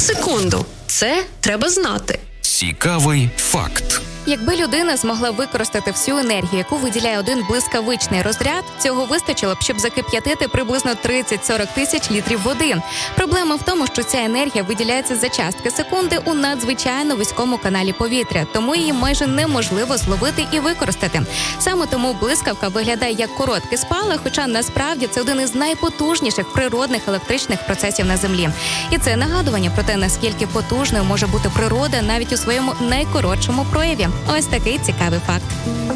секунду. Це треба знати. Цікавий факт. Якби людина змогла використати всю енергію, яку виділяє один блискавичний розряд, цього вистачило б, щоб закип'ятити приблизно 30-40 тисяч літрів води. Проблема в тому, що ця енергія виділяється за частки секунди у надзвичайно вузькому каналі повітря, тому її майже неможливо зловити і використати. Саме тому блискавка виглядає як короткий спалах, хоча насправді це один із найпотужніших природних електричних процесів на Землі. І це нагадування про те, наскільки потужною може бути природа навіть у своєму найкоротшому прояві. Ось такий цікавий факт.